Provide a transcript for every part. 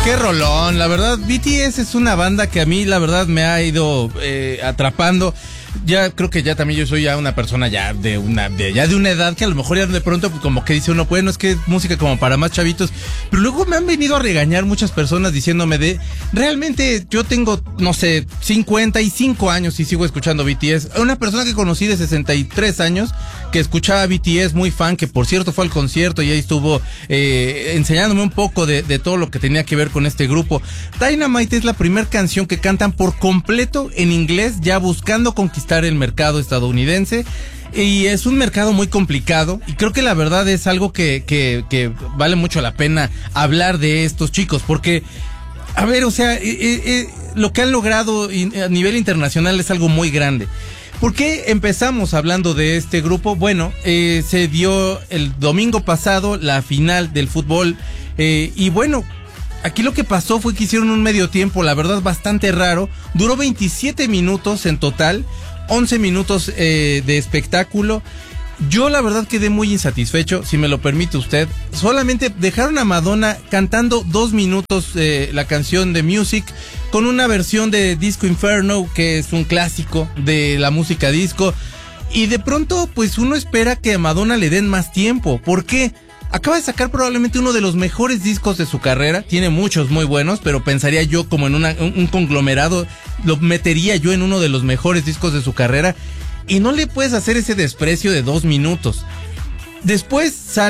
Qué rolón, la verdad, BTS es una banda que a mí la verdad me ha ido atrapando. Ya creo que ya también yo soy ya una persona ya de una edad que a lo mejor ya de pronto pues, como que dice uno, bueno, es que es música como para más chavitos, pero luego me han venido a regañar muchas personas diciéndome realmente yo tengo, no sé, 55 años y sigo escuchando BTS. Una persona que conocí de 63 años que escuchaba BTS, muy fan, que por cierto fue al concierto y ahí estuvo enseñándome un poco de todo lo que tenía que ver con este grupo. Dynamite es la primera canción que cantan por completo en inglés, ya buscando conquistar el mercado estadounidense, y es un mercado muy complicado, y creo que la verdad es algo que vale mucho la pena hablar de estos chicos, porque a ver, o sea, lo que han logrado a nivel internacional es algo muy grande. ¿Por qué empezamos hablando de este grupo? Bueno, se dio el domingo pasado la final del fútbol, y bueno, aquí lo que pasó fue que hicieron un medio tiempo, la verdad, bastante raro. Duró 27 minutos en total, 11 minutos de espectáculo. Yo la verdad quedé muy insatisfecho, si me lo permite usted. Solamente dejaron a Madonna cantando 2 minutos la canción de Music, con una versión de Disco Inferno, que es un clásico de la música disco. Y de pronto, pues uno espera que a Madonna le den más tiempo. ¿Por qué? Acaba de sacar probablemente uno de los mejores discos de su carrera. Tiene muchos muy buenos, pero pensaría yo como en un conglomerado, lo metería yo en uno de los mejores discos de su carrera. Y no le puedes hacer ese desprecio de 2 minutos. Después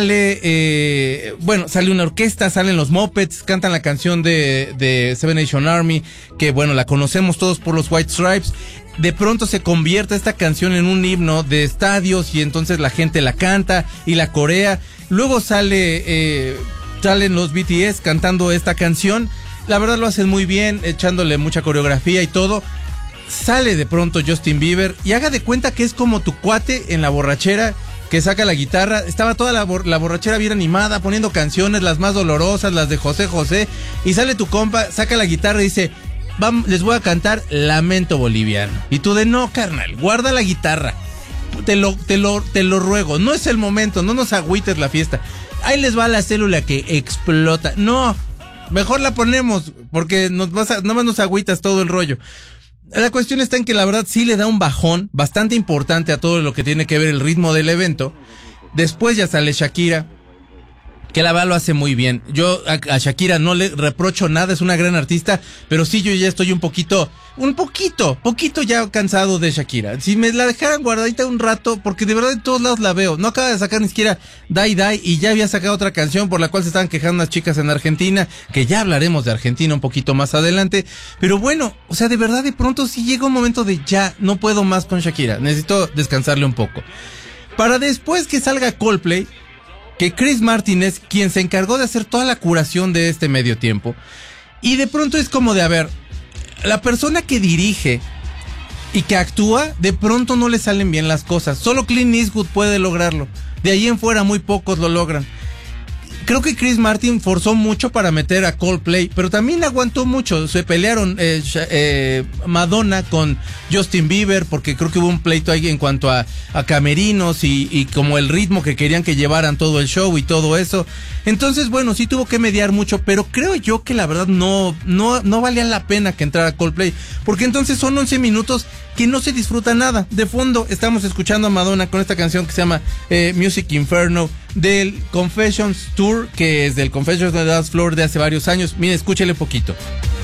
sale una orquesta, salen los Muppets, cantan la canción de Seven Nation Army, que bueno, la conocemos todos por los White Stripes. De pronto se convierte esta canción en un himno de estadios y entonces la gente la canta y la corea. Luego salen los BTS cantando esta canción. La verdad lo hacen muy bien, echándole mucha coreografía y todo. Sale de pronto Justin Bieber y haga de cuenta que es como tu cuate en la borrachera, que saca la guitarra. Estaba toda la borrachera bien animada, poniendo canciones, las más dolorosas, las de José José, y sale tu compa, saca la guitarra y dice: les voy a cantar Lamento Boliviano. Y tú de no, carnal, guarda la guitarra. Te lo ruego, no es el momento, no nos agüites la fiesta. Ahí les va la célula que explota. No, mejor la ponemos, porque nada más nos agüitas todo el rollo. La cuestión está en que la verdad sí le da un bajón bastante importante a todo lo que tiene que ver el ritmo del evento. Después ya sale Shakira, que la verdad lo hace muy bien. Yo a Shakira no le reprocho nada, es una gran artista, pero sí yo ya estoy un poquito ya cansado de Shakira. Si me la dejaran guardadita un rato, porque de verdad en todos lados la veo. No acaba de sacar ni siquiera Die Die, y ya había sacado otra canción por la cual se estaban quejando unas chicas en Argentina, que ya hablaremos de Argentina un poquito más adelante. Pero bueno, o sea, de verdad de pronto sí llega un momento de ya no puedo más con Shakira, necesito descansarle un poco. Para después que salga Coldplay, que Chris Martin es quien se encargó de hacer toda la curación de este medio tiempo. Y de pronto es como de, a ver, la persona que dirige y que actúa, de pronto no le salen bien las cosas. Solo Clint Eastwood puede lograrlo. De ahí en fuera muy pocos lo logran. Creo que Chris Martin forzó mucho para meter a Coldplay, pero también aguantó mucho. Se pelearon Madonna con Justin Bieber, porque creo que hubo un pleito ahí en cuanto a camerinos y como el ritmo que querían que llevaran todo el show y todo eso. Entonces, bueno, sí tuvo que mediar mucho, pero creo yo que la verdad no valía la pena que entrara Coldplay, porque entonces son 11 minutos que no se disfruta nada. De fondo estamos escuchando a Madonna con esta canción que se llama Music Inferno, del Confessions Tour, que es del Confessions on the Dance Floor de hace varios años. Mire, escúchele poquito.